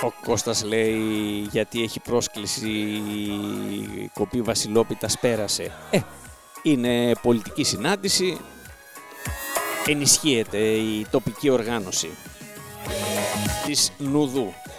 Ο Κώστας λέει γιατί έχει πρόσκληση η κοπή Βασιλόπιτας πέρασε. Είναι πολιτική συνάντηση, ενισχύεται η τοπική οργάνωση της Νουδού.